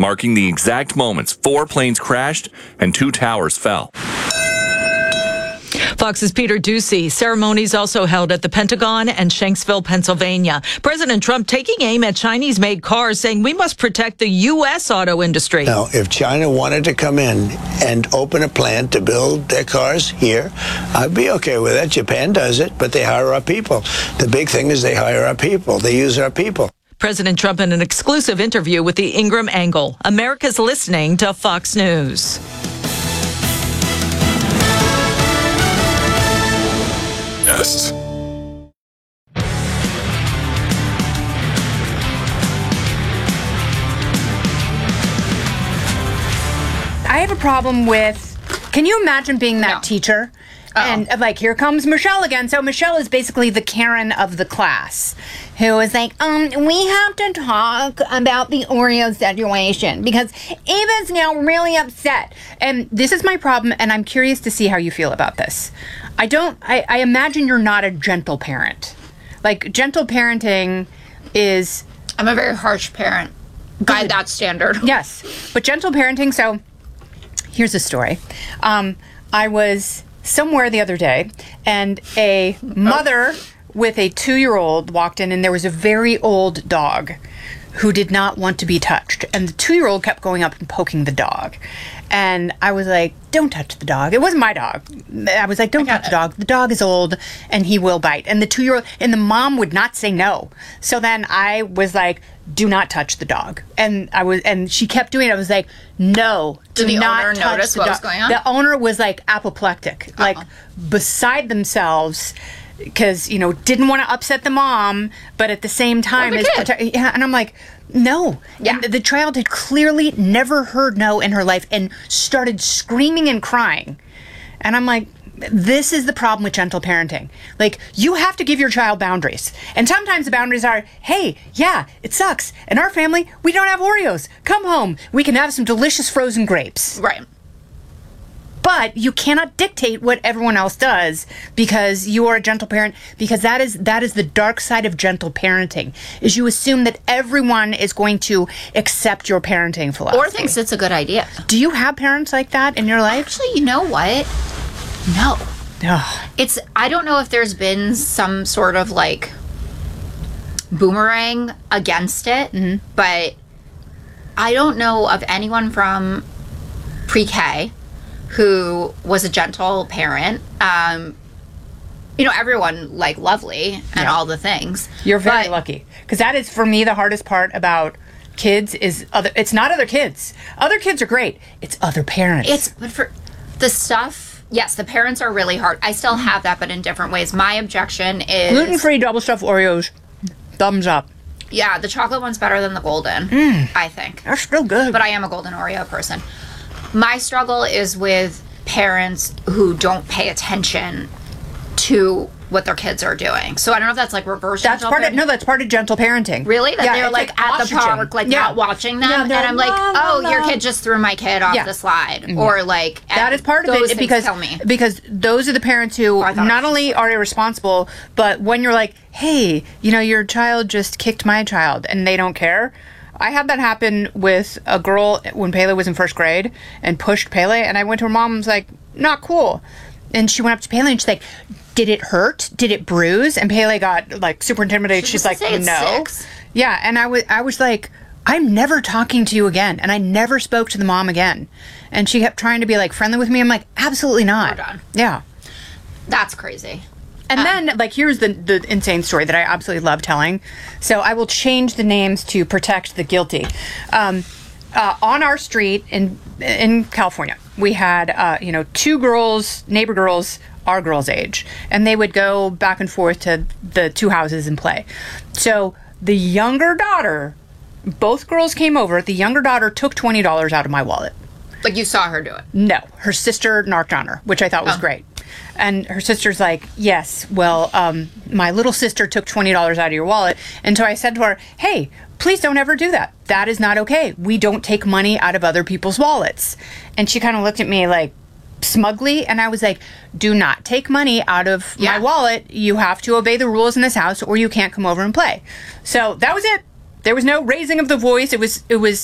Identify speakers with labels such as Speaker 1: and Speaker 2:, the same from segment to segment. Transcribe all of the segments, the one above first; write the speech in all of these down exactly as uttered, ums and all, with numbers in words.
Speaker 1: marking the exact moments four planes crashed and two towers fell.
Speaker 2: Fox's Peter Doocy. Ceremonies also held at the Pentagon and Shanksville, Pennsylvania. President Trump taking aim at Chinese-made cars, saying we must protect the U S auto industry.
Speaker 3: Now, if China wanted to come in and open a plant to build their cars here, I'd be okay with that. Japan does it, but they hire our people. The big thing is they hire our people. They use our people.
Speaker 2: President Trump in an exclusive interview with the Ingram Angle. America's listening to Fox News.
Speaker 1: Yes.
Speaker 4: I have a problem with, can you imagine being that
Speaker 5: No.
Speaker 4: teacher?
Speaker 5: Uh-oh.
Speaker 4: And uh, like, here comes Michelle again. So Michelle is basically the Karen of the class, who is like, um, we have to talk about the Oreo situation because Ava's now really upset. And this is my problem, and I'm curious to see how you feel about this. I don't, I, I imagine you're not a gentle parent. Like, gentle parenting is...
Speaker 5: I'm a very harsh parent by
Speaker 4: Good.
Speaker 5: that standard.
Speaker 4: Yes, but gentle parenting. So here's a story. Um, I was somewhere the other day, and a mother with a two-year-old walked in, and there was a very old dog who did not want to be touched. And the two-year-old kept going up and poking the dog. And I was like, don't touch the dog. It wasn't my dog. I was like, don't touch the dog. The dog is old and he will bite. And the two-year-old, and the mom would not say no. So then I was like, do not touch the dog. And I was, and she kept doing it. I was like, no, do
Speaker 5: Did the
Speaker 4: not
Speaker 5: owner
Speaker 4: touch
Speaker 5: notice
Speaker 4: the
Speaker 5: what
Speaker 4: dog.
Speaker 5: was going on?
Speaker 4: The owner was like apoplectic,
Speaker 5: Uh-oh.
Speaker 4: like beside themselves. Because, you know, didn't want to upset the mom, but at the same time,
Speaker 5: the
Speaker 4: is
Speaker 5: kid.
Speaker 4: prote- yeah. And I'm like, no.
Speaker 5: Yeah.
Speaker 4: And the child had clearly never heard no in her life and started screaming and crying. And I'm like, this is the problem with gentle parenting. Like, you have to give your child boundaries. And sometimes the boundaries are, hey, yeah, it sucks. In our family, we don't have Oreos. Come home. We can have some delicious frozen grapes.
Speaker 5: Right.
Speaker 4: But you cannot dictate what everyone else does because you are a gentle parent, because that is that is the dark side of gentle parenting, is you assume that everyone is going to accept your parenting philosophy.
Speaker 5: Or thinks it's a good idea.
Speaker 4: Do you have parents like that in your life?
Speaker 5: Actually, you know what? No.
Speaker 4: Ugh.
Speaker 5: It's, I don't know if there's been some sort of like boomerang against it,
Speaker 4: Mm-hmm.
Speaker 5: but I don't know of anyone from pre-K who was a gentle parent. Um, you know, everyone like lovely and
Speaker 4: Yeah.
Speaker 5: all the things.
Speaker 4: You're very
Speaker 5: But-
Speaker 4: lucky, because that is, for me, the hardest part about kids is other. It's not other kids. Other kids are great. It's other parents.
Speaker 5: It's, but for the stuff, yes, the parents are really hard. I still have that, but in different ways. My objection is
Speaker 4: gluten-free double stuffed Oreos. Thumbs up.
Speaker 5: Yeah, the chocolate one's better than the golden, I think.
Speaker 4: They're still good.
Speaker 5: But I am a golden Oreo person. My struggle is with parents who don't pay attention to what their kids are doing. So I don't know if that's like reverse
Speaker 4: That's
Speaker 5: gentle
Speaker 4: part of
Speaker 5: parenting.
Speaker 4: no. That's part of gentle parenting.
Speaker 5: Really? That
Speaker 4: Yeah,
Speaker 5: they're
Speaker 4: it's
Speaker 5: like, at the
Speaker 4: ostriching.
Speaker 5: park, like
Speaker 4: Yeah.
Speaker 5: not watching them,
Speaker 4: Yeah,
Speaker 5: and
Speaker 4: they're
Speaker 5: I'm like,
Speaker 4: la, la,
Speaker 5: oh, your
Speaker 4: la.
Speaker 5: kid just threw my kid off
Speaker 4: Yeah.
Speaker 5: the slide, or like
Speaker 4: That is part of
Speaker 5: those
Speaker 4: it
Speaker 5: things
Speaker 4: because
Speaker 5: kill me.
Speaker 4: because those are the parents who
Speaker 5: I thought it
Speaker 4: not
Speaker 5: was
Speaker 4: only are irresponsible, but when you're like, hey, you know, your child just kicked my child, and they don't care. I had that happen with a girl when Pele was in first grade and pushed Pele, and I went to her mom and was like, not cool. And she went up to Pele and she's like, did it hurt? Did it bruise? And Pele got like super intimidated.
Speaker 5: She
Speaker 4: She's
Speaker 5: just
Speaker 4: like,
Speaker 5: say it's
Speaker 4: no.
Speaker 5: six.
Speaker 4: Yeah, and I was I was like, I'm never talking to you again. And I never spoke to the mom again. And she kept trying to be like friendly with me. I'm like, absolutely not.
Speaker 5: We're done.
Speaker 4: Yeah.
Speaker 5: That's crazy.
Speaker 4: And then, like, here's the, the insane story that I absolutely love telling. So I will change the names to protect the guilty. Um, uh, on our street in in California, we had, uh, you know, two girls, neighbor girls, our girls' age. And they would go back and forth to the two houses and play. So the younger daughter, both girls came over. The younger daughter took twenty dollars out of my wallet.
Speaker 5: Like you saw her do it.
Speaker 4: No, her sister narked on her, which I thought was
Speaker 5: Oh.
Speaker 4: great. And her sister's like, yes, well, um, my little sister took twenty dollars out of your wallet. And so I said to her, hey, please don't ever do that. That is not okay. We don't take money out of other people's wallets. And she kind of looked at me like smugly. And I was like, do not take money out of
Speaker 5: Yeah.
Speaker 4: my wallet. You have to obey the rules in this house or you can't come over and play. So that was it. There was no raising of the voice. It was, it was,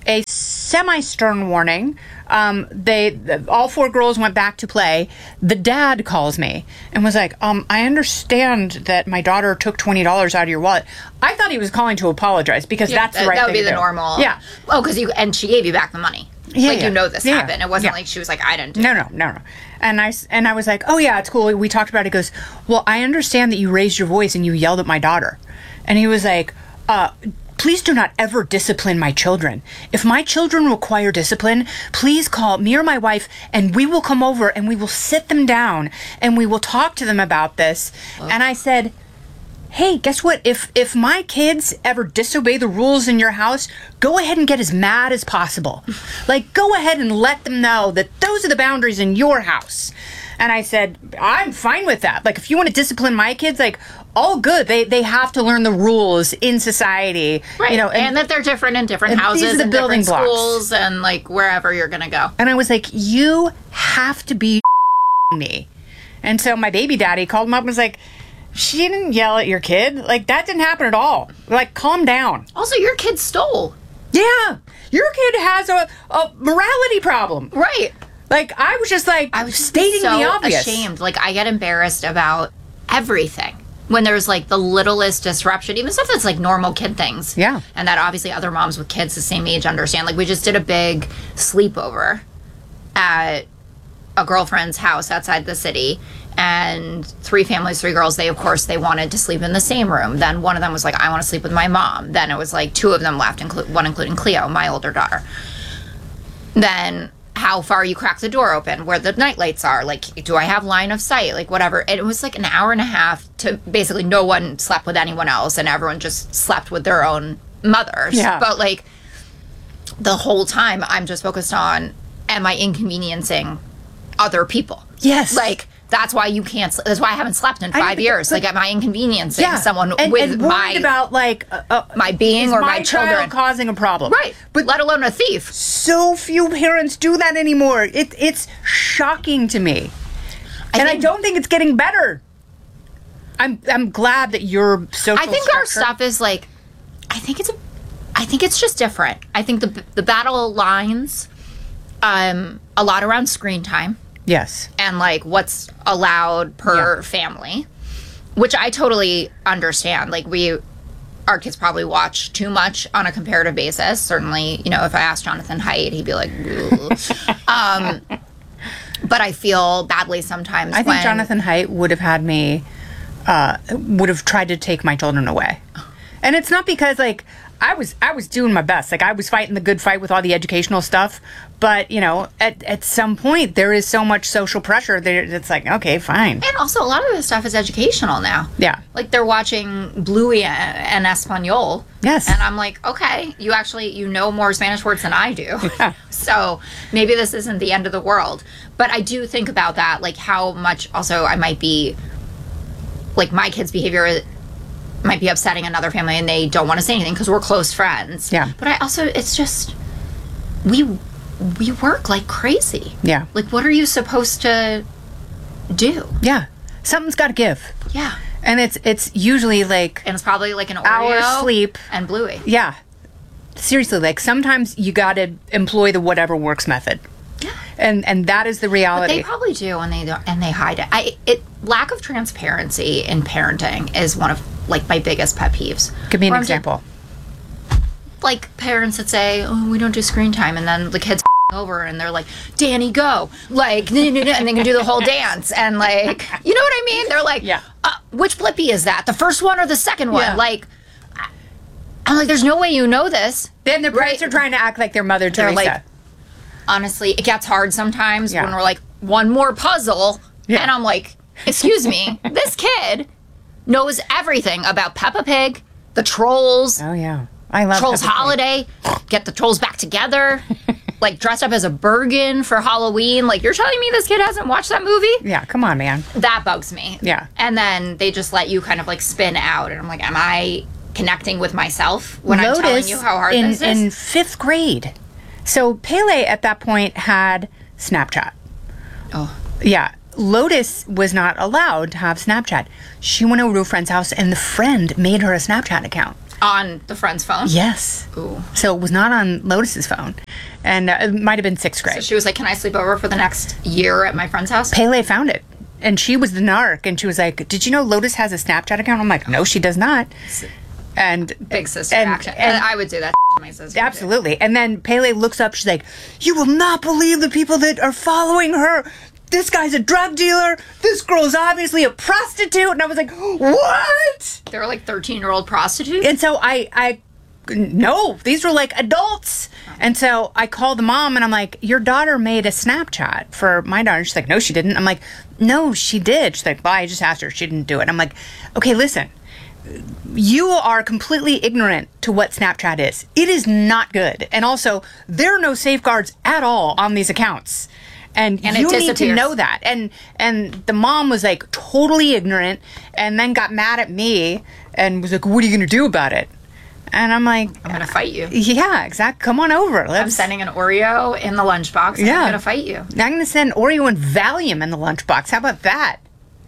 Speaker 4: a semi-stern warning. Um, they, the, all four girls went back to play. The dad calls me and was like, um, I understand that my daughter took twenty dollars out of your wallet. I thought he was calling to apologize because
Speaker 5: Yeah,
Speaker 4: that's the
Speaker 5: that,
Speaker 4: right
Speaker 5: that would
Speaker 4: thing
Speaker 5: be the
Speaker 4: to do.
Speaker 5: normal.
Speaker 4: Yeah.
Speaker 5: Oh, because you and she gave you back the money.
Speaker 4: Yeah,
Speaker 5: like
Speaker 4: yeah.
Speaker 5: you know this
Speaker 4: Yeah,
Speaker 5: happened. It wasn't
Speaker 4: yeah.
Speaker 5: like she was like, I didn't do
Speaker 4: No,
Speaker 5: it.
Speaker 4: no, no, no. And I, s- and I was like, oh, yeah, it's cool. We talked about it. He goes, well, I understand that you raised your voice and you yelled at my daughter. And he was like, uh, please do not ever discipline my children. If my children require discipline, please call me or my wife and we will come over and we will sit them down and we will talk to them about this. Oh. And I said, hey, guess what? If if my kids ever disobey the rules in your house, go ahead and get as mad as possible. Like, go ahead and let them know that those are the boundaries in your house. And I said, I'm fine with that. Like, if you want to discipline my kids, like, all good. They they have to learn the rules in society.
Speaker 5: Right.
Speaker 4: You know,
Speaker 5: and, and that they're different in different houses
Speaker 4: these are the
Speaker 5: and
Speaker 4: building
Speaker 5: different
Speaker 4: blocks.
Speaker 5: schools and, like, wherever you're going to go.
Speaker 4: And I was like, you have to be me. And so my baby daddy called him up and was like, she didn't yell at your kid. Like, that didn't happen at all. Like, calm down.
Speaker 5: Also, your kid stole.
Speaker 4: Yeah. Your kid has a, a morality problem.
Speaker 5: Right.
Speaker 4: Like, I was just like,
Speaker 5: I was just
Speaker 4: stating
Speaker 5: so
Speaker 4: the obvious.
Speaker 5: ashamed. Like, I get embarrassed about everything when there's like the littlest disruption, even stuff that's like normal kid things.
Speaker 4: Yeah.
Speaker 5: And that obviously other moms with kids the same age understand. Like, we just did a big sleepover at a girlfriend's house outside the city. And three families, three girls, they, of course, they wanted to sleep in the same room. Then one of them was like, I want to sleep with my mom. Then it was like two of them left, inclu- one including Cleo, my older daughter. Then how far you crack the door open, where the night lights are. Like, do I have line of sight? Like, whatever. And it was like an hour and a half to basically no one slept with anyone else. And everyone just slept with their own mothers.
Speaker 4: Yeah.
Speaker 5: But, like, the whole time I'm just focused on, am I inconveniencing other people?
Speaker 4: Yes.
Speaker 5: Like, that's why you can't. Sl- that's why I haven't slept in
Speaker 4: I know,
Speaker 5: five
Speaker 4: but-
Speaker 5: years.
Speaker 4: but-
Speaker 5: like, am I inconveniencing
Speaker 4: Yeah.
Speaker 5: someone
Speaker 4: and,
Speaker 5: with
Speaker 4: and
Speaker 5: my
Speaker 4: worried about, like, uh, uh,
Speaker 5: my being
Speaker 4: is
Speaker 5: or my,
Speaker 4: my
Speaker 5: children
Speaker 4: child causing a problem?
Speaker 5: Right,
Speaker 4: But
Speaker 5: let alone a thief.
Speaker 4: so few parents do that anymore. It, it's shocking to me.
Speaker 5: I
Speaker 4: and
Speaker 5: think-
Speaker 4: I don't think it's getting better. I'm I'm glad that your social
Speaker 5: I think
Speaker 4: structure,
Speaker 5: our stuff is like, I think it's a, I think it's just different. I think the the battle lines, um, a lot around screen time.
Speaker 4: Yes.
Speaker 5: And like what's allowed per
Speaker 4: Yeah.
Speaker 5: family, which I totally understand. Like, we, our kids probably watch too much on a comparative basis. Certainly, you know, if I asked Jonathan Haidt, he'd be like, um, but I feel badly sometimes.
Speaker 4: I think
Speaker 5: when,
Speaker 4: Jonathan Haidt would have had me, uh, would have tried to take my children away. And it's not because, like, I was I was doing my best. Like, I was fighting the good fight with all the educational stuff. But, you know, at, at some point, there is so much social pressure that it's like, okay, fine.
Speaker 5: And also, a lot of this stuff is educational now.
Speaker 4: Yeah.
Speaker 5: Like, they're watching Bluey and Espanol.
Speaker 4: Yes.
Speaker 5: And I'm like, okay, you actually, you know more Spanish words than I do.
Speaker 4: Yeah.
Speaker 5: So maybe this isn't the end of the world. But I do think about that, like, how much also I might be, like, my kids' behavior might be upsetting another family and they don't want to say anything because we're close friends.
Speaker 4: Yeah.
Speaker 5: But I also, it's just, we we work like crazy.
Speaker 4: Yeah.
Speaker 5: Like, what are you supposed to do?
Speaker 4: Yeah. Something's got to give.
Speaker 5: Yeah.
Speaker 4: And it's it's usually like,
Speaker 5: And it's probably like an
Speaker 4: Hour
Speaker 5: Oreo
Speaker 4: sleep.
Speaker 5: and Bluey.
Speaker 4: yeah. Seriously, like, sometimes you got to employ the whatever works method.
Speaker 5: Yeah.
Speaker 4: And and that is the
Speaker 5: But
Speaker 4: reality.
Speaker 5: they probably do, and they don't, and they hide it. I it lack of transparency in parenting is one of like my biggest pet peeves.
Speaker 4: Give me an
Speaker 5: Where I'm just-
Speaker 4: example.
Speaker 5: like parents that say, "Oh, we don't do screen time," and then the kids over and they're like, "Danny, go!" Like, and they can do the whole dance, and like, you know what I mean? They're like,
Speaker 4: Yeah.
Speaker 5: uh, which Blippi is that? The first one or the second one?"
Speaker 4: Yeah.
Speaker 5: Like, I- I'm like, "There's no way you know this."
Speaker 4: Then the parents
Speaker 5: Right.
Speaker 4: are trying to act like they're Mother
Speaker 5: They're
Speaker 4: Teresa.
Speaker 5: like, honestly, it gets hard sometimes
Speaker 4: Yeah.
Speaker 5: when we're like, one more puzzle.
Speaker 4: Yeah.
Speaker 5: And I'm like, excuse me, this kid knows everything about Peppa Pig, the Trolls,
Speaker 4: oh, yeah. I love
Speaker 5: Trolls
Speaker 4: Peppa Pig.
Speaker 5: Holiday, get the Trolls back together, like dressed up as a Bergen for Halloween. Like, you're telling me this kid hasn't watched that movie?
Speaker 4: Yeah, come on, man.
Speaker 5: That bugs me.
Speaker 4: Yeah.
Speaker 5: And then they just let you kind of like spin out. And I'm like, am I connecting with myself when I'm telling you how hard
Speaker 4: in,
Speaker 5: this is?
Speaker 4: in fifth grade. So Pele at that point had Snapchat.
Speaker 5: Oh.
Speaker 4: Yeah. Lotus was not allowed to have Snapchat. She went over to a friend's house and the friend made her a Snapchat account.
Speaker 5: On the friend's phone?
Speaker 4: Yes.
Speaker 5: Ooh.
Speaker 4: So it was not on Lotus's phone. And uh, it might have been sixth grade.
Speaker 5: So she was like, can I sleep over for the next year at my friend's house?
Speaker 4: Pele found it. And she was the narc. And she was like, did you know Lotus has a Snapchat account? I'm like, no, she does not. And
Speaker 5: Big sister
Speaker 4: and,
Speaker 5: action.
Speaker 4: and-
Speaker 5: And I would do that to my sister.
Speaker 4: Absolutely. And then Pele looks up. She's like, you will not believe the people that are following her. This guy's a drug dealer. This girl's obviously a prostitute. And I was like, what?
Speaker 5: They were like thirteen-year-old prostitutes?
Speaker 4: And so I, I, no, these were like adults. And so I called the mom and I'm like, your daughter made a Snapchat for my daughter. She's like, no, she didn't. I'm like, no, she did. She's like, well, I just asked her. She didn't do it. I'm like, okay, listen. You are completely ignorant to what Snapchat is. It is not good. And also, there are no safeguards at all on these accounts. And,
Speaker 5: And
Speaker 4: you
Speaker 5: it
Speaker 4: need to
Speaker 5: disappears.
Speaker 4: know that. And and the mom was like totally ignorant and then got mad at me and was like, what are you going to do about it? And I'm like,
Speaker 5: I'm going to fight you.
Speaker 4: yeah, exactly. Come on over. Let's,
Speaker 5: I'm sending an Oreo in the lunchbox and
Speaker 4: Yeah.
Speaker 5: I'm going to fight you.
Speaker 4: I'm going to send Oreo and Valium in the lunchbox. How about that?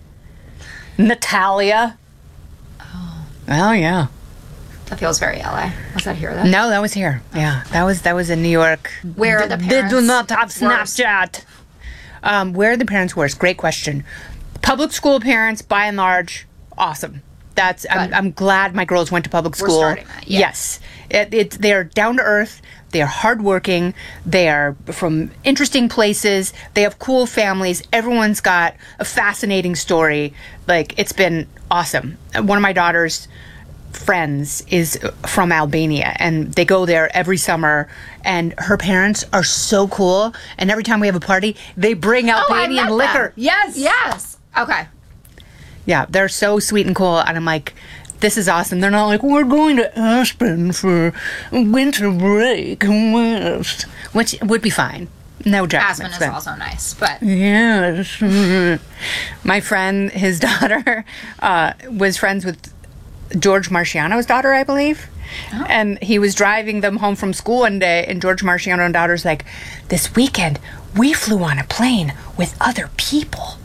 Speaker 4: Natalia. Oh. Well, yeah.
Speaker 5: That feels very L A. Was that here, though?
Speaker 4: No, that was here. Yeah, that was that was in New York.
Speaker 5: Where are the
Speaker 4: They
Speaker 5: parents
Speaker 4: do not have
Speaker 5: worse?
Speaker 4: Snapchat. Um, where are the parents worse? Great question. Public school parents, by and large, awesome. That's I'm,
Speaker 5: Good.
Speaker 4: I'm glad my girls went to public
Speaker 5: We're
Speaker 4: school.
Speaker 5: starting that, yeah.
Speaker 4: Yes, it, it's they're down to earth. They are hardworking. They are from interesting places. They have cool families. Everyone's got a fascinating story. Like, it's been awesome. One of my daughters' friends is from Albania, and they go there every summer, and her parents are so cool, and every time we have a party they bring
Speaker 5: Oh, I
Speaker 4: Albanian
Speaker 5: met
Speaker 4: liquor.
Speaker 5: them.
Speaker 4: Yes.
Speaker 5: Yes. Okay.
Speaker 4: Yeah, they're so sweet and cool, and I'm like, this is awesome. They're not like, we're going to Aspen for winter break, which would be fine. No judgment.
Speaker 5: Aspen is also nice, but
Speaker 4: Yes. My friend, his daughter, uh, was friends with George Marciano's daughter, I believe.
Speaker 5: Oh.
Speaker 4: And he was driving them home from school one day, and George Marciano and daughter's like, this weekend, we flew on a plane with other people.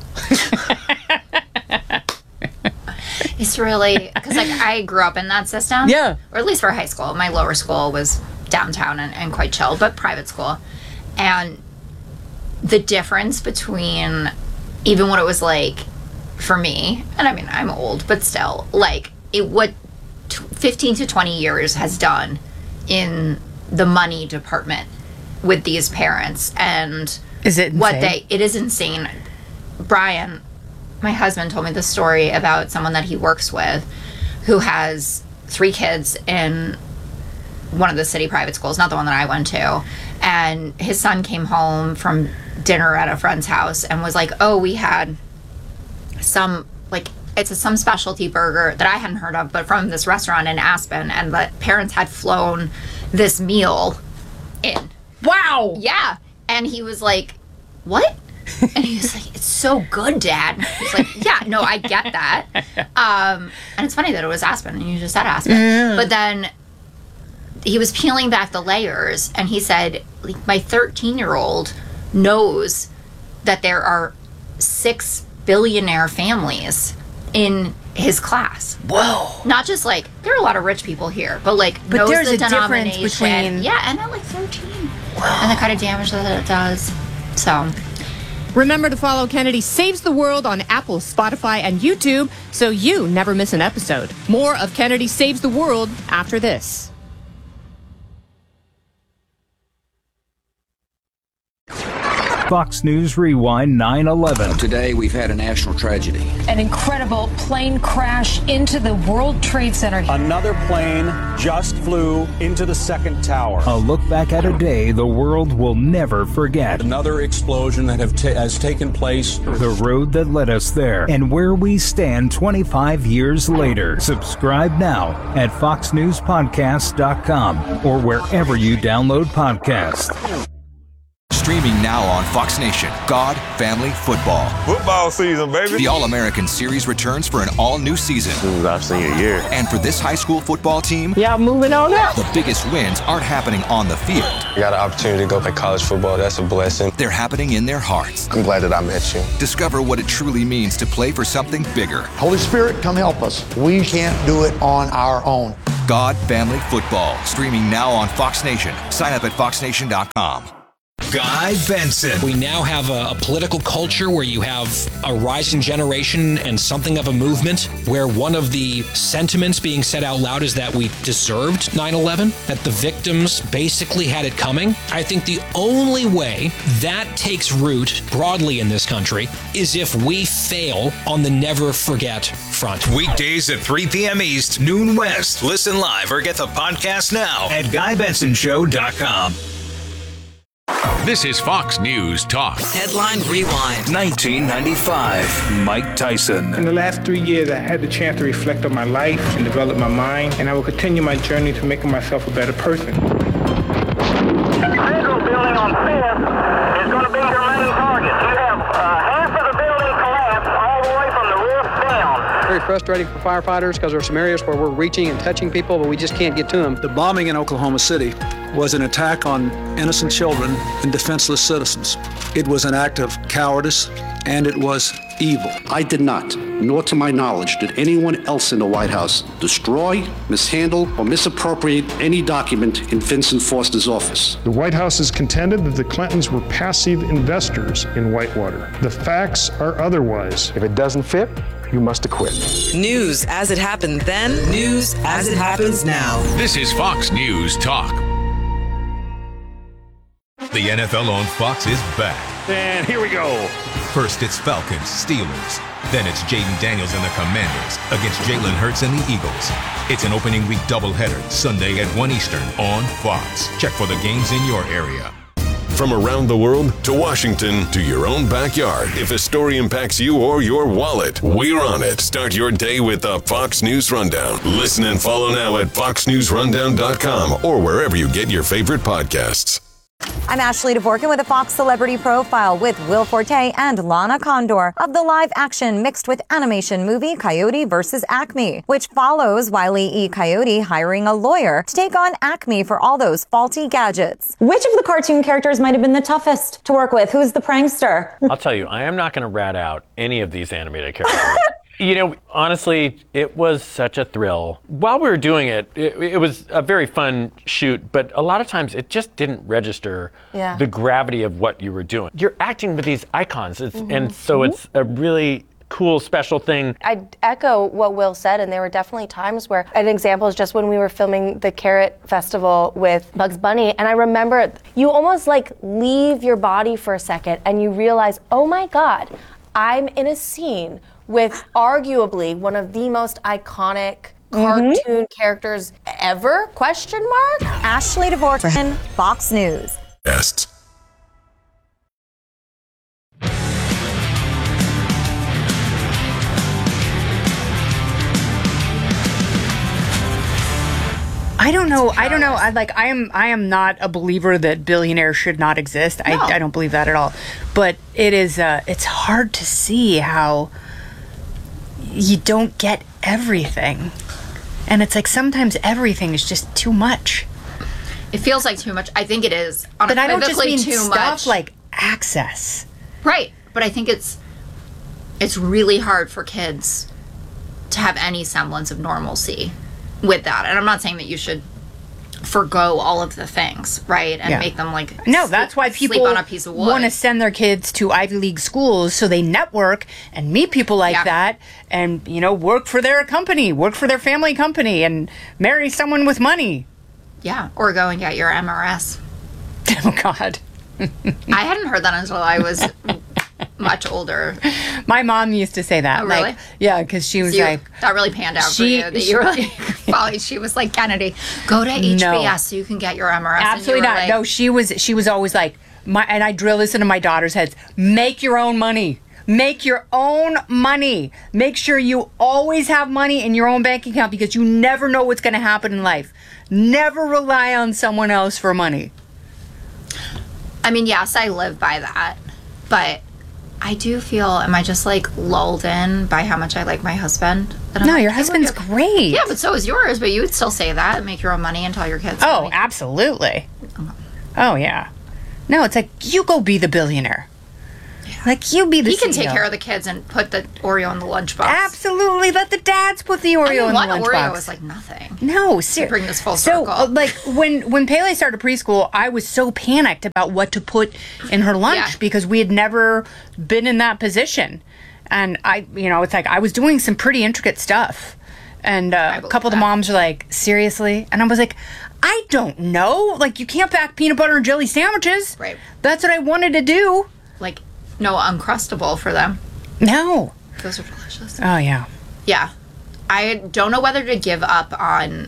Speaker 5: it's really because like I grew up in that system.
Speaker 4: Yeah.
Speaker 5: Or at least for high school. My lower school was downtown and, and quite chill, but private school. And the difference between even what it was like for me, and I mean I'm old, but still, like it what t- fifteen to twenty years has done in the money department with these parents and
Speaker 4: Is it
Speaker 5: what
Speaker 4: insane?
Speaker 5: they it is insane. Brian, my husband, told me the story about someone that he works with who has three kids in one of the city private schools, not the one that I went to. And his son came home from dinner at a friend's house and was like, oh, we had some, like, it's a, some specialty burger that I hadn't heard of, but from this restaurant in Aspen. And the parents had flown this meal in.
Speaker 4: Wow.
Speaker 5: Yeah. And he was like, what? And he was like, it's so good, Dad. He's like, yeah, no, I get that. Um, and it's funny that it was Aspen, and you just said Aspen.
Speaker 4: Yeah.
Speaker 5: But then he was peeling back the layers, and he said, like, my thirteen-year-old knows that there are six billionaire families in his class.
Speaker 4: Whoa.
Speaker 5: Not just, like, there are a lot of rich people here, but, like,
Speaker 4: But
Speaker 5: knows
Speaker 4: there's
Speaker 5: the
Speaker 4: a difference
Speaker 5: denomination.
Speaker 4: between-
Speaker 5: Yeah, and at, like, thirteen. And the kind of damage that it does. So...
Speaker 6: Remember to follow Kennedy Saves the World on Apple, Spotify, and YouTube so you never miss an episode. More of Kennedy Saves the World after this.
Speaker 7: Fox News Rewind nine eleven.
Speaker 8: Today, we've had a national tragedy.
Speaker 9: An incredible plane crash into the World Trade Center.
Speaker 10: Another plane just flew into the second tower.
Speaker 7: A look back at a day the world will never forget.
Speaker 10: Another explosion that have ta- has taken place.
Speaker 7: The road that led us there and where we stand twenty-five years later. Subscribe now at fox news podcast dot com or wherever you download podcasts.
Speaker 11: Streaming now on Fox Nation, God, Family, Football.
Speaker 12: Football season, baby.
Speaker 11: The All-American Series returns for an all-new season.
Speaker 12: This is our senior year.
Speaker 11: And for this high school football team,
Speaker 6: Yeah, moving on up.
Speaker 11: the biggest wins aren't happening on the field.
Speaker 12: I got an opportunity to go play college football. That's a blessing.
Speaker 11: They're happening in their hearts.
Speaker 12: I'm glad that I met you.
Speaker 11: Discover what it truly means to play for something bigger.
Speaker 13: Holy Spirit, come help us. We can't do it on our own.
Speaker 11: God Family Football. Streaming now on Fox Nation. Sign up at fox nation dot com.
Speaker 13: Guy Benson.
Speaker 14: We now have a, a political culture where you have a rising generation and something of a movement where one of the sentiments being said out loud is that we deserved nine eleven, that the victims basically had it coming. I think the only way that takes root broadly in this country is if we fail on the never forget front.
Speaker 13: Weekdays at three p.m. East, noon West. Listen live or get the podcast now at guy benson show dot com.
Speaker 15: This is Fox News Talk.
Speaker 16: Headline Rewind.
Speaker 13: nineteen ninety-five. Mike Tyson.
Speaker 17: In the last three years, I had the chance to reflect on my life and develop my mind, and I will continue my journey to making myself a better person.
Speaker 18: Federal building on Fifth is going to be your main target. You have uh, half of the building collapsed all the way from the roof down.
Speaker 19: Very frustrating for firefighters because there are some areas where we're reaching and touching people, but we just can't get to them.
Speaker 20: The bombing in Oklahoma City was an attack on innocent children and defenseless citizens. It was an act of cowardice, and it was evil.
Speaker 21: I did not, nor to my knowledge, did anyone else in the White House destroy, mishandle, or misappropriate any document in Vincent Foster's office.
Speaker 22: The White House has contended that the Clintons were passive investors in Whitewater. The facts are otherwise.
Speaker 23: If it doesn't fit, you must acquit.
Speaker 16: News as it happened then, news as it happens now.
Speaker 15: This is Fox News Talk.
Speaker 24: The N F L on Fox is back.
Speaker 22: And here we go.
Speaker 24: First, it's Falcons, Steelers. Then it's Jaden Daniels and the Commanders against Jalen Hurts and the Eagles. It's an opening week doubleheader, Sunday at one Eastern on Fox. Check for the games in your area.
Speaker 25: From around the world to Washington to your own backyard, if a story impacts you or your wallet, we're on it. Start your day with the Fox News Rundown. Listen and follow now at fox news rundown dot com or wherever you get your favorite podcasts.
Speaker 26: I'm Ashley Dvorkin with a Fox Celebrity Profile with Will Forte and Lana Condor of the live-action mixed with animation movie Coyote versus Acme, which follows Wile E. Coyote hiring a lawyer to take on Acme for all those faulty gadgets. Which of the cartoon characters might have been the toughest to work with? Who's the prankster?
Speaker 27: I'll tell you, I am not going to rat out any of these animated characters. You know, honestly, it was such a thrill. While we were doing it, it, it was a very fun shoot, but a lot of times it just didn't register
Speaker 28: Yeah.
Speaker 27: the gravity of what you were doing. You're acting with these icons, it's,
Speaker 28: Mhm.
Speaker 27: and so it's a really cool, special thing.
Speaker 28: I echo what Will said, and there were definitely times where, an example is just when we were filming the Carrot Festival with Bugs Bunny, and I remember you almost like leave your body for a second and you realize, oh my God, I'm in a scene with arguably one of the most iconic cartoon mm-hmm. characters ever, question mark?
Speaker 26: Ashley Dvorkin, Fox News.
Speaker 25: Best.
Speaker 4: I don't know. I don't know. I like. I am. I am not a believer that billionaires should not exist.
Speaker 5: No.
Speaker 4: I, I don't believe that at all. But it is. Uh, it's hard to see how you don't get everything, and it's like sometimes everything is just too much.
Speaker 5: It feels like too much. I think it is.
Speaker 4: But I don't just mean
Speaker 5: too
Speaker 4: stuff
Speaker 5: much.
Speaker 4: like access.
Speaker 5: Right. But I think it's it's really hard for kids to have any semblance of normalcy with that. And I'm not saying that you should forgo all of the things, right? And
Speaker 4: Yeah.
Speaker 5: make them like
Speaker 4: No,
Speaker 5: sleep,
Speaker 4: that's why people
Speaker 5: sleep on a piece of wood.
Speaker 4: want to send their kids to Ivy League schools so they network and meet people like
Speaker 5: Yeah.
Speaker 4: that and, you know, work for their company, work for their family company and marry someone with money.
Speaker 5: Yeah, or go and get your M R S.
Speaker 4: Oh, God.
Speaker 5: I hadn't heard that until I was much older.
Speaker 4: My mom used to say that.
Speaker 5: Oh, really?
Speaker 4: Like, yeah, because she was
Speaker 5: So you-
Speaker 4: like...
Speaker 5: that really panned out
Speaker 4: she-
Speaker 5: for you. That you were like, following. She was like, Kennedy, go to H B S
Speaker 4: No.
Speaker 5: so you can get your M R S.
Speaker 4: Absolutely
Speaker 5: and you were
Speaker 4: not.
Speaker 5: like,
Speaker 4: No, she was she was always like, my, and I drill this into my daughter's heads, make your own money. Make your own money. Make sure you always have money in your own bank account because you never know what's going to happen in life. Never rely on someone else for money.
Speaker 5: I mean, yes, I live by that, but I do feel, am I just like lulled in by how much I like my husband? That I'm
Speaker 4: No,
Speaker 5: like,
Speaker 4: your
Speaker 5: "Hey,
Speaker 4: husband's
Speaker 5: look,
Speaker 4: great.
Speaker 5: Yeah, but so is yours, but you would still say that, make your own money and tell your kids.
Speaker 4: Oh, absolutely. Oh, yeah. No, it's like, you go be the billionaire. Like, you be the
Speaker 5: He can
Speaker 4: C E O.
Speaker 5: take care of the kids and put the Oreo in the lunchbox.
Speaker 4: Absolutely. Let the dads put the Oreo
Speaker 5: I mean,
Speaker 4: in the
Speaker 5: one
Speaker 4: lunchbox.
Speaker 5: Oreo is like nothing.
Speaker 4: No,
Speaker 5: To
Speaker 4: seriously.
Speaker 5: bring this full
Speaker 4: So,
Speaker 5: circle.
Speaker 4: like, when when Pele started preschool, I was so panicked about what to put in her lunch
Speaker 5: Yeah.
Speaker 4: because we had never been in that position. And I, you know, it's like I was doing some pretty intricate stuff. And uh, a couple of the moms were like, seriously? And I was like, I don't know. Like, you can't pack peanut butter and jelly sandwiches.
Speaker 5: Right.
Speaker 4: That's what I wanted to do.
Speaker 5: Like, no Uncrustable for them.
Speaker 4: No.
Speaker 5: Those are delicious.
Speaker 4: Oh, yeah.
Speaker 5: Yeah. I don't know whether to give up on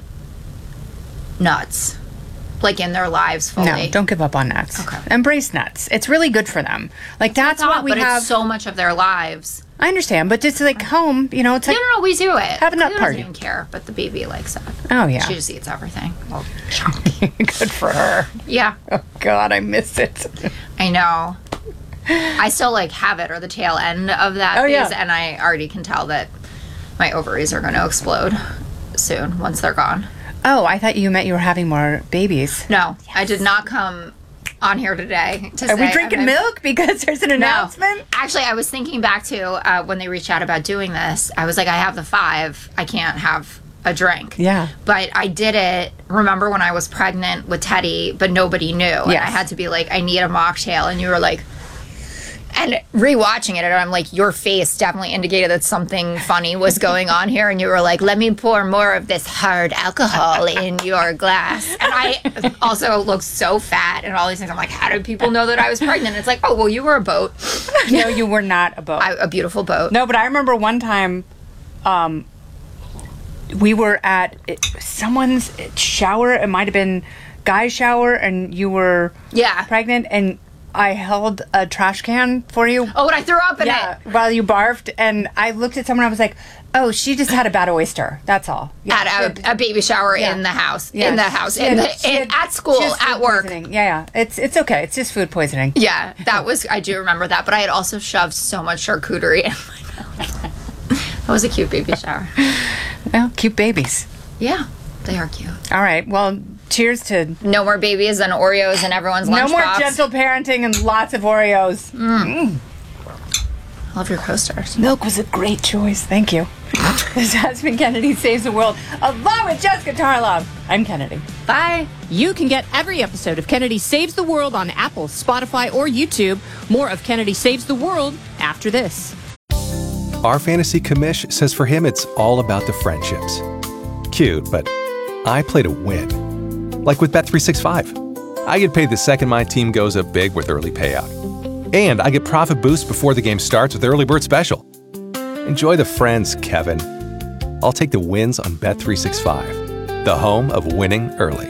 Speaker 5: nuts, like in their lives fully.
Speaker 4: No, don't give up on nuts.
Speaker 5: Okay.
Speaker 4: Embrace nuts. It's really good for them. Like, that's,
Speaker 5: I
Speaker 4: what
Speaker 5: thought,
Speaker 4: we
Speaker 5: but
Speaker 4: have.
Speaker 5: It's so much of their lives.
Speaker 4: I understand, but it's like home, you know, it's like.
Speaker 5: No, no, no, we do it.
Speaker 4: Have a nut
Speaker 5: Cleo
Speaker 4: party.
Speaker 5: doesn't even care, but the baby likes that.
Speaker 4: Oh, yeah.
Speaker 5: She just eats everything. Well,
Speaker 4: Good for her.
Speaker 5: yeah.
Speaker 4: Oh, God, I miss it.
Speaker 5: I know. I still like have it or the tail end of that
Speaker 4: Oh,
Speaker 5: phase,
Speaker 4: yeah.
Speaker 5: and I already can tell that my ovaries are going to explode soon once they're gone.
Speaker 4: Oh, I thought you meant you were having more babies.
Speaker 5: No, I did not come on here today to
Speaker 4: Are
Speaker 5: say
Speaker 4: we drinking
Speaker 5: I'm-
Speaker 4: milk because there's an announcement?
Speaker 5: No. Actually, I was thinking back to uh, when they reached out about doing this. I was like, I have the five. I can't have a drink.
Speaker 4: Yeah.
Speaker 5: But I did it, remember when I was pregnant with Teddy, but nobody knew. And I
Speaker 4: Yes.
Speaker 5: had to be like, I need a mocktail. And you were like, and rewatching it, and I'm like, your face definitely indicated that something funny was going on here. And you were like, let me pour more of this hard alcohol in your glass. And I also looked so fat and all these things. I'm like, how did people know that I was pregnant? It's like, oh, well, you were a boat.
Speaker 4: No, you were not a boat.
Speaker 5: I, a beautiful boat.
Speaker 4: No, but I remember one time um, we were at someone's shower. It might have been guy's shower, and you were
Speaker 5: Yeah.
Speaker 4: pregnant, and I held a trash can for you.
Speaker 5: Oh, and I threw up in
Speaker 4: yeah,
Speaker 5: it.
Speaker 4: while you barfed, and I looked at someone. I was like, "Oh, she just had a bad oyster. That's all." Yeah,
Speaker 5: At a, a baby shower
Speaker 4: Yeah.
Speaker 5: in the house.
Speaker 4: Yeah,
Speaker 5: in the
Speaker 4: she-
Speaker 5: house.
Speaker 4: she
Speaker 5: In
Speaker 4: had-
Speaker 5: the,
Speaker 4: she
Speaker 5: in,
Speaker 4: had-
Speaker 5: at school,
Speaker 4: she has
Speaker 5: at
Speaker 4: food
Speaker 5: work.
Speaker 4: poisoning. Yeah, yeah. It's it's okay. It's just food poisoning.
Speaker 5: Yeah, that was, I do remember that. But I had also shoved so much charcuterie in my mouth. That was a cute baby shower.
Speaker 4: Well, cute babies.
Speaker 5: Yeah, they are cute.
Speaker 4: All right. Well, cheers to
Speaker 5: No more babies and Oreos in everyone's
Speaker 4: no
Speaker 5: lunchbox.
Speaker 4: more gentle parenting and lots of Oreos. Mm.
Speaker 5: I love your coasters.
Speaker 4: Milk was a great choice. Thank you. This has been Kennedy Saves the World, along with Jessica Tarlov. I'm Kennedy.
Speaker 5: Bye.
Speaker 1: You can get every episode of Kennedy Saves the World on Apple, Spotify, or YouTube. More of Kennedy Saves the World after this.
Speaker 2: Our fantasy commish says for him it's all about the friendships. Cute, but I play to win. Like with Bet three sixty-five. I get paid the second my team goes up big with early payout. And I get profit boost before the game starts with Early Bird Special. Enjoy the friends, Kevin. I'll take the wins on Bet three sixty-five, the home of winning early.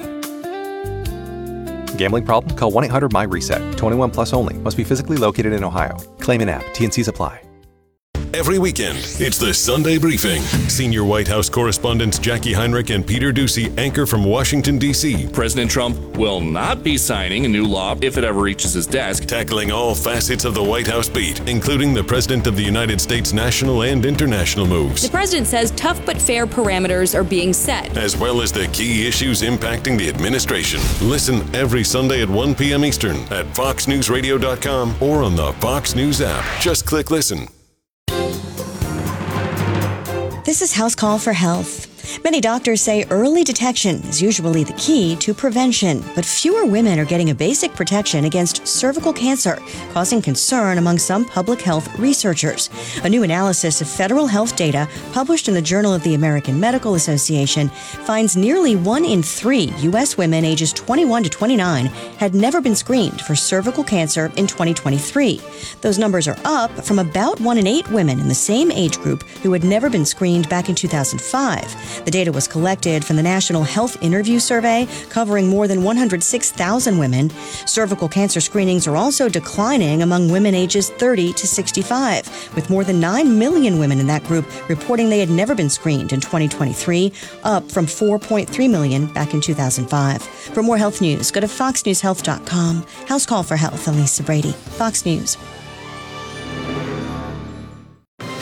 Speaker 2: Gambling problem? Call one eight hundred M Y reset. twenty-one plus only. Must be physically located in Ohio. Claim in app. T and Cs apply.
Speaker 25: Every weekend, it's the Sunday Briefing. Senior White House correspondents Jackie Heinrich and Peter Ducey anchor from Washington, D C
Speaker 3: President Trump will not be signing a new law if it ever reaches his desk.
Speaker 25: Tackling all facets of the White House beat, including the President of the United States national and international moves,
Speaker 6: The president says tough but fair parameters are being set.
Speaker 25: as well as the key issues impacting the administration. Listen every Sunday at one p.m. Eastern at fox news radio dot com or on the Fox News app. Just click listen.
Speaker 7: This is House Call for Health. Many doctors say early detection is usually the key to prevention, but fewer women are getting a basic protection against cervical cancer, causing concern among some public health researchers. A new analysis of federal health data published in the Journal of the American Medical Association finds nearly one in three U S women ages twenty-one to twenty-nine had never been screened for cervical cancer in twenty twenty-three. Those numbers are up from about one in eight women in the same age group who had never been screened back in two thousand five. The data was collected from the National Health Interview Survey, covering more than one hundred six thousand women. Cervical cancer screenings are also declining among women ages thirty to sixty-five, with more than nine million women in that group reporting they had never been screened in twenty twenty-three, up from four point three million back in two thousand five. For more health news, go to fox news health dot com. House Call for Health, Elisa Brady, Fox News.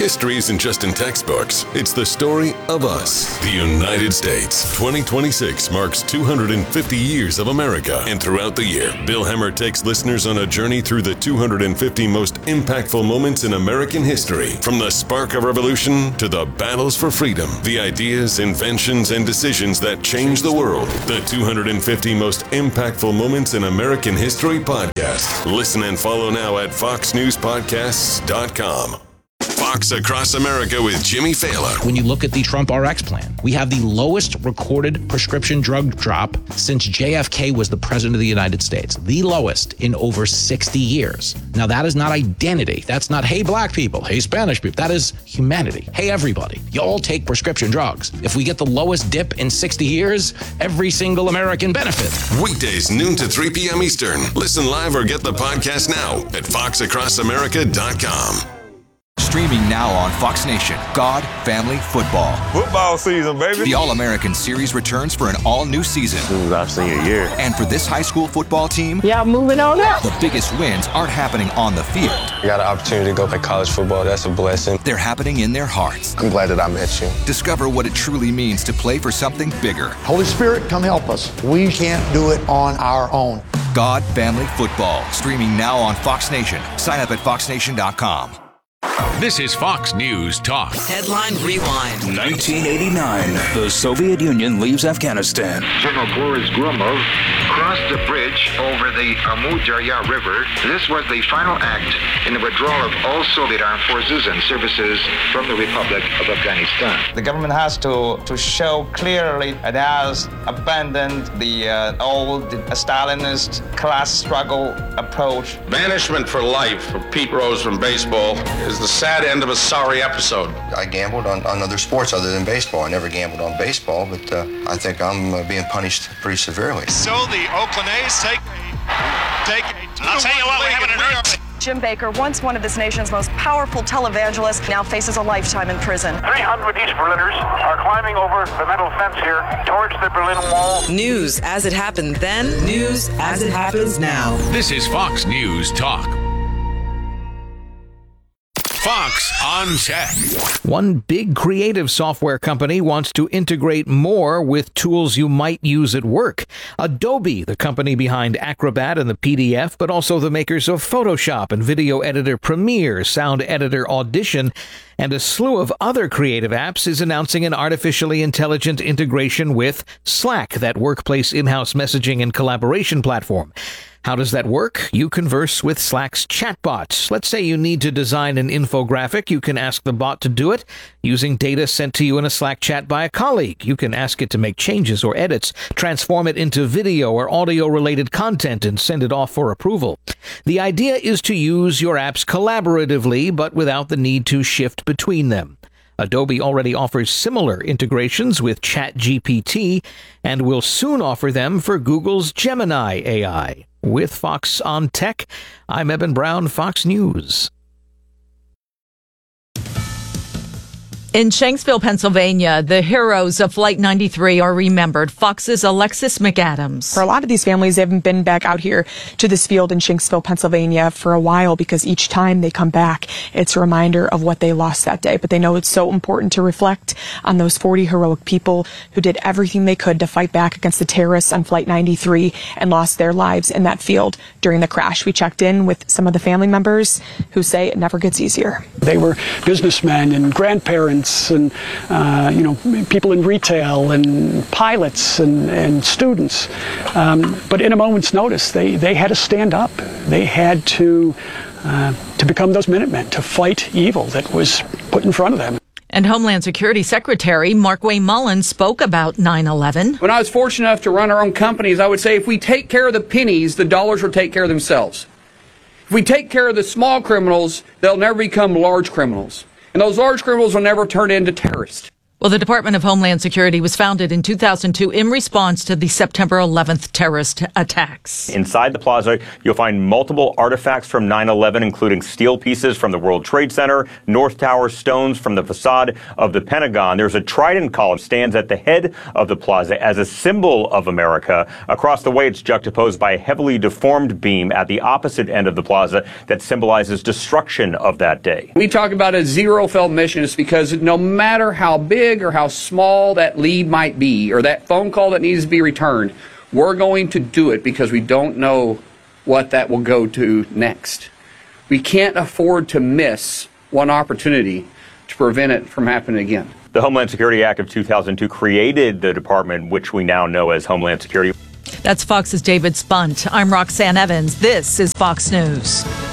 Speaker 25: History isn't just in textbooks, it's the story of us, the United States. twenty twenty-six marks two hundred fifty years of America, and throughout the year, Bill Hemmer takes listeners on a journey through the two hundred fifty most impactful moments in American history. From the spark of revolution to the battles for freedom, the ideas, inventions, and decisions that changed the world. The two hundred fifty most impactful moments in American history podcast. Listen and follow now at fox news podcasts dot com. Fox Across America with Jimmy Fallon.
Speaker 8: When you look at the Trump R X plan, we have the lowest recorded prescription drug drop since J F K was the president of the United States. The lowest in over sixty years. Now, that is not identity. That's not, hey, black people, hey, Spanish people. That is humanity. Hey, everybody, you all take prescription drugs. If we get the lowest dip in sixty years, every single American benefits.
Speaker 25: Weekdays, noon to three p.m. Eastern. Listen live or get the podcast now at fox across america dot com.
Speaker 9: Streaming now on Fox Nation, God, Family, Football.
Speaker 10: Football season, baby.
Speaker 9: The All-American Series returns for an all-new season.
Speaker 10: I've seen a year.
Speaker 9: And for this high school football team,
Speaker 10: yeah, moving on up.
Speaker 9: The biggest wins aren't happening on the field.
Speaker 10: I got an opportunity to go play college football. That's a blessing.
Speaker 9: They're happening in their hearts.
Speaker 10: I'm glad that I met you.
Speaker 9: Discover what it truly means to play for something bigger.
Speaker 11: Holy Spirit, come help us. We can't do it on our own.
Speaker 9: God, Family, Football. Streaming now on Fox Nation. Sign up at fox nation dot com.
Speaker 15: This is Fox News Talk.
Speaker 16: Headline Rewind.
Speaker 12: nineteen eighty-nine. The Soviet Union leaves Afghanistan.
Speaker 13: General Boris Gromov crossed the bridge over the Amu Darya River. This was the final act in the withdrawal of all Soviet armed forces and services from the Republic of Afghanistan.
Speaker 14: The government has to, to show clearly it has abandoned the uh, old Stalinist class struggle approach.
Speaker 17: Banishment for life for Pete Rose from baseball is the sad end of a sorry episode.
Speaker 29: I gambled on, on other sports other than baseball. I never gambled on baseball, but uh, I think I'm uh, being punished pretty severely.
Speaker 30: So the Oakland A's take take a two I'll tell you what, we have an earth.
Speaker 31: Jim Baker, once one of this nation's most powerful televangelists, now faces a lifetime in prison.
Speaker 18: three hundred East Berliners are climbing over the metal fence here towards the Berlin Wall.
Speaker 16: News as it happened then, news as it happens now.
Speaker 15: This is Fox News Talk. Fox on Tech.
Speaker 32: One big creative software company wants to integrate more with tools you might use at work. Adobe, the company behind Acrobat and the P D F, but also the makers of Photoshop and video editor Premiere, sound editor Audition, and a slew of other creative apps, is announcing an artificially intelligent integration with Slack, that workplace in-house messaging and collaboration platform. How does that work? You converse with Slack's chatbot. Let's say you need to design an infographic. You can ask the bot to do it using data sent to you in a Slack chat by a colleague. You can ask it to make changes or edits, transform it into video or audio-related content, and send it off for approval. The idea is to use your apps collaboratively, but without the need to shift between them. Adobe already offers similar integrations with ChatGPT and will soon offer them for Google's Gemini A I. With Fox on Tech, I'm Eben Brown, Fox News.
Speaker 33: In Shanksville, Pennsylvania, the heroes of Flight ninety-three are remembered. Fox's Alexis McAdams.
Speaker 34: For a lot of these families, they haven't been back out here to this field in Shanksville, Pennsylvania for a while, because each time they come back, it's a reminder of what they lost that day. But they know it's so important to reflect on those forty heroic people who did everything they could to fight back against the terrorists on Flight ninety-three and lost their lives in that field during the crash. We checked in with some of the family members who say it never gets easier.
Speaker 35: They were businessmen and grandparents and, uh, you know, people in retail and pilots and, and students. Um, but in a moment's notice, they, they had to stand up. They had to, uh, to become those Minutemen, to fight evil that was put in front of them.
Speaker 33: And Homeland Security Secretary Markway Mullin spoke about nine eleven.
Speaker 36: When I was fortunate enough to run our own companies, I would say if we take care of the pennies, the dollars will take care of themselves. If we take care of the small criminals, they'll never become large criminals. And those large criminals will never turn into terrorists.
Speaker 33: Well, the Department of Homeland Security was founded in two thousand two in response to the September eleventh terrorist attacks.
Speaker 1: Inside the plaza, you'll find multiple artifacts from nine eleven, including steel pieces from the World Trade Center, North Tower stones from the facade of the Pentagon. There's a trident column stands at the head of the plaza as a symbol of America. Across the way, it's juxtaposed by a heavily deformed beam at the opposite end of the plaza that symbolizes destruction of that day.
Speaker 36: We talk about a zero-fail mission. It's because no matter how big or how small that lead might be, or that phone call that needs to be returned, we're going to do it because we don't know what that will go to next. We can't afford to miss one opportunity to prevent it from happening again.
Speaker 1: The Homeland Security Act of two thousand two created the department, which we now know as Homeland Security.
Speaker 33: That's Fox's David Spunt. I'm Roxanne Evans. This is Fox News.